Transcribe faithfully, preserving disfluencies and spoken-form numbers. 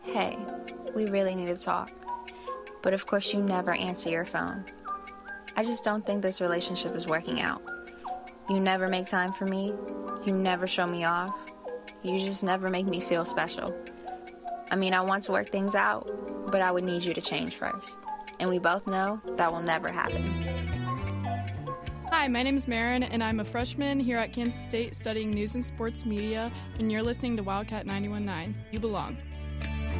hey, we really need to talk. But of course you never answer your phone. I just don't think this relationship is working out. You never make time for me. You never show me off. You just never make me feel special. I mean, I want to work things out, but I would need you to change first. And we both know that will never happen. Hi, my name is Marin, and I'm a freshman here at Kansas State studying news and sports media, and you're listening to Wildcat ninety-one point nine. You belong.